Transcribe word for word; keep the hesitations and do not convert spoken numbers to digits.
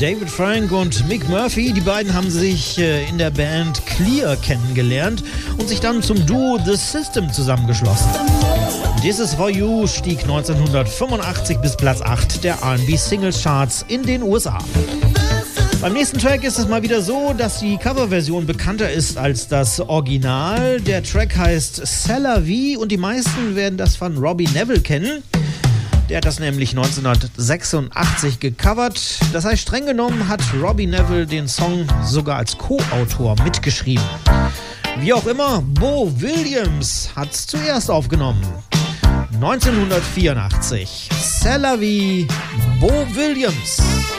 David Frank und Mick Murphy. Die beiden haben sich in der Band Clear kennengelernt und sich dann zum Duo The System zusammengeschlossen. This Is For You stieg neunzehnhundertfünfundachtzig bis Platz acht der R and B Singles Charts in den U S A. Beim nächsten Track ist es mal wieder so, dass die Coverversion bekannter ist als das Original. Der Track heißt C'est La Vie und die meisten werden das von Robbie Nevil kennen. Der hat das nämlich neunzehnhundertsechsundachtzig gecovert. Das heißt, streng genommen hat Robbie Nevil den Song sogar als Co-Autor mitgeschrieben. Wie auch immer, Bo Williams hat's zuerst aufgenommen. neunzehnhundertvierundachtzig. C'est La Vie, Bo Williams.